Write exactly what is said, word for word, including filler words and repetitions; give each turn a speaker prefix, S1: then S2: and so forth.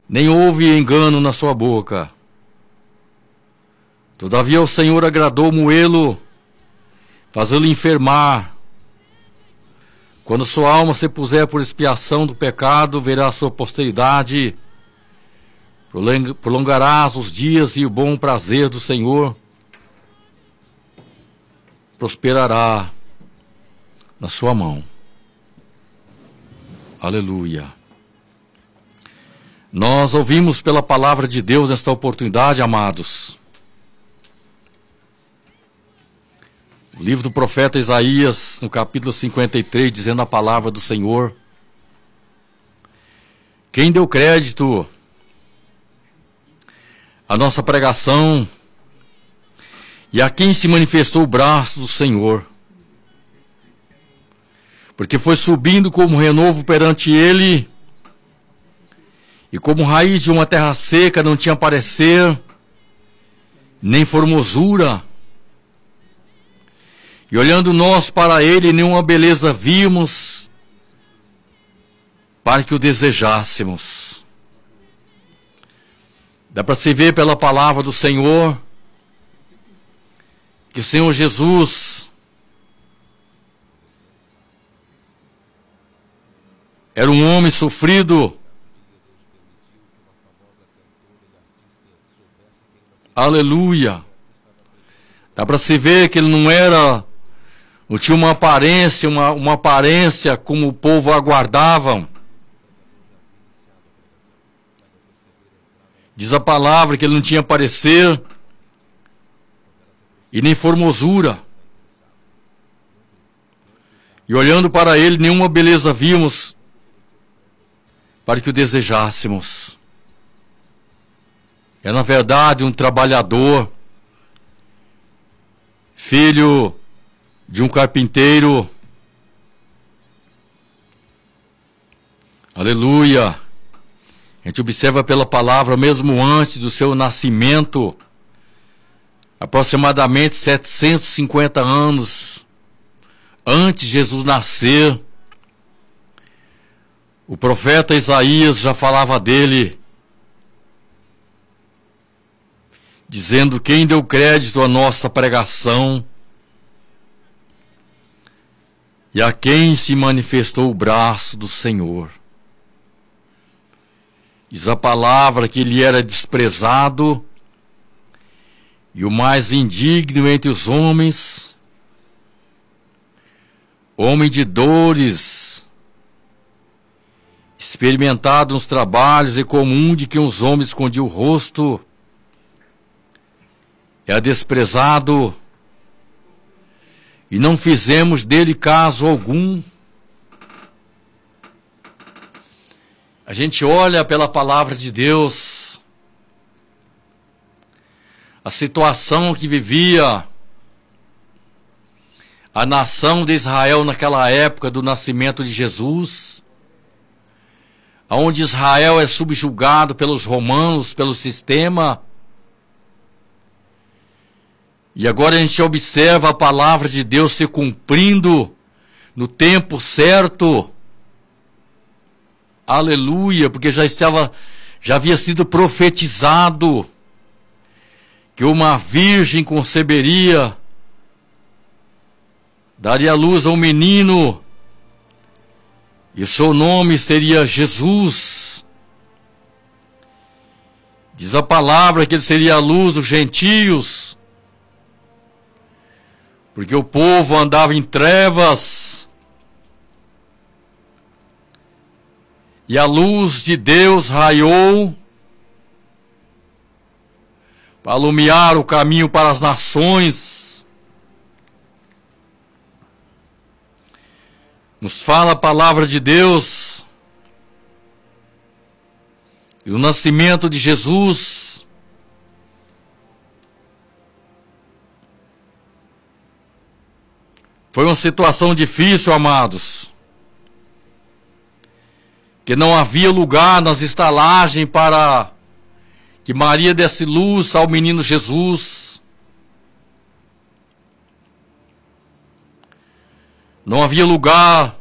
S1: nem houve engano na sua boca. Todavia o Senhor agradou moê-lo, fazê-lo enfermar. Quando sua alma se puser por expiação do pecado, verá a sua posteridade, prolongarás os dias e o bom prazer do Senhor prosperará na sua mão. Aleluia. Nós ouvimos pela palavra de Deus nesta oportunidade, amados, o livro do profeta Isaías, no capítulo cinquenta e três, dizendo a palavra do Senhor. Quem deu crédito à nossa pregação e a quem se manifestou o braço do Senhor? Porque foi subindo como renovo perante ele, e como raiz de uma terra seca não tinha parecer, nem formosura. E olhando nós para ele, nenhuma beleza vimos, para que o desejássemos. Dá para se ver pela palavra do Senhor, que o Senhor Jesus era um homem sofrido. Aleluia. Dá para se ver que ele não era, não tinha uma aparência, uma, uma aparência como o povo aguardava. Diz a palavra que ele não tinha parecer e nem formosura. E olhando para ele, nenhuma beleza vimos, para que o desejássemos. É, na verdade, um trabalhador, filho de um carpinteiro. Aleluia. A gente observa pela palavra, mesmo antes do seu nascimento, aproximadamente setecentos e cinquenta anos antes de Jesus nascer, o profeta Isaías já falava dele, dizendo: quem deu crédito à nossa pregação e a quem se manifestou o braço do Senhor. Diz a palavra que ele era desprezado e o mais indigno entre os homens, homem de dores, experimentado nos trabalhos e comum de que os homens escondiam o rosto, é desprezado, e não fizemos dele caso algum. A gente olha pela palavra de Deus, a situação que vivia a nação de Israel naquela época do nascimento de Jesus, onde Israel é subjugado pelos romanos, pelo sistema. E agora a gente observa a palavra de Deus se cumprindo no tempo certo. Aleluia, porque já estava, já havia sido profetizado que uma virgem conceberia, daria luz a um menino, e o seu nome seria Jesus. Diz a palavra que ele seria a luz dos gentios, porque o povo andava em trevas, e a luz de Deus raiou para iluminar o caminho para as nações. Nos fala a palavra de Deus e o nascimento de Jesus foi uma situação difícil, amados, que não havia lugar nas estalagens para que Maria desse luz ao menino Jesus. Não havia lugar